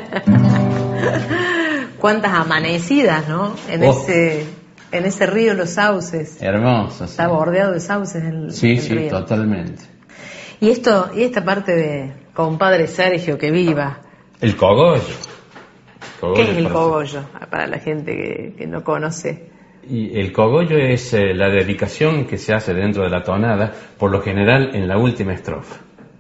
Cuántas amanecidas, ¿no? En ese río Los Sauces. Hermoso. Está bordeado de sauces el Sí, río. totalmente. Y esta parte de compadre Sergio, que viva. El cogollo. ¿Qué es el cogollo? Para la gente que no conoce. Y el cogollo es la dedicación que se hace dentro de la tonada, por lo general en la última estrofa.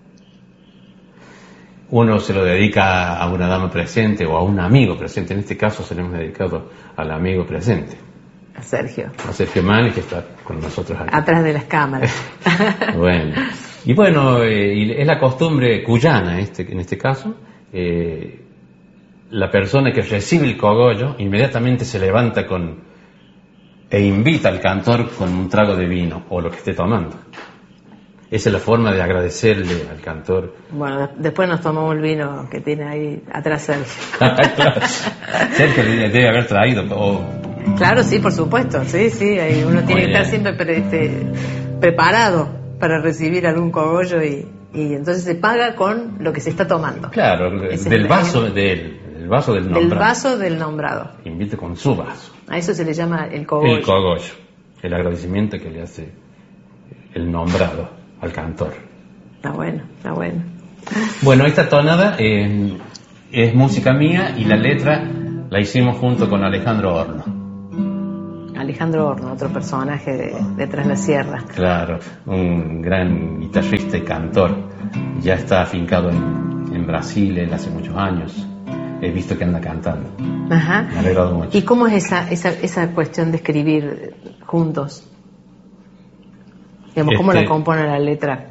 Uno se lo dedica a una dama presente o a un amigo presente. En este caso se lo hemos dedicado al amigo presente. A Sergio. A Sergio Mani, que está con nosotros acá. Atrás de las cámaras. Bueno. Y bueno, es la costumbre cuyana en este caso. La persona que recibe el cogollo inmediatamente se levanta e invita al cantor con un trago de vino o lo que esté tomando. Esa es la forma de agradecerle al cantor. Bueno, después nos tomamos el vino que tiene ahí atrás Sergio. Claro. Sergio debe haber traído. Claro, sí, por supuesto. Sí, uno tiene que estar siempre preparado para recibir algún cogollo y entonces se paga con lo que se está tomando. Claro, del vaso de él. El vaso del nombrado. Del vaso del nombrado. Invite con su vaso. A eso se le llama el cogollo. El cogollo. El agradecimiento que le hace el nombrado al cantor. Está bueno. Bueno, esta tonada es música mía y la letra la hicimos junto con Alejandro Horno. Alejandro Horno, otro personaje de Tras la Sierra. Claro, un gran guitarrista y cantor. Ya está afincado en Brasil, él hace muchos años. He visto que anda cantando. Ajá. Me ha alegrado mucho. ¿Y cómo es esa cuestión de escribir juntos? Digamos, ¿cómo la compone la letra?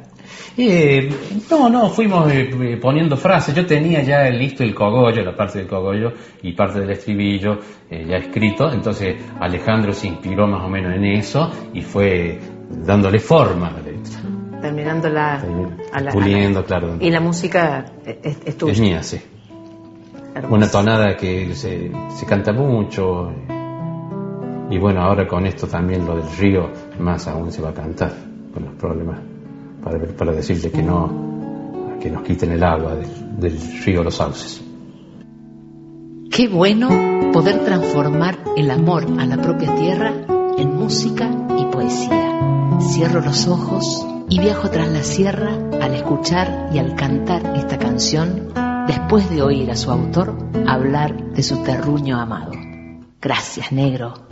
Fuimos poniendo frases. Yo tenía ya listo el cogollo, la parte del cogollo y parte del estribillo ya escrito. Entonces Alejandro se inspiró más o menos en eso y fue dándole forma a la letra. Terminándola puliendo, claro. Y la música es tuya. Es mía, sí. Hermoso. Una tonada que se canta mucho. Y bueno, ahora con esto también lo del río, más aún se va a cantar con los problemas para decirle que nos quiten el agua del río Los Sauces. Qué bueno poder transformar el amor a la propia tierra en música y poesía. Cierro los ojos y viajo tras la sierra al escuchar y al cantar esta canción, después de oír a su autor hablar de su terruño amado. Gracias, negro.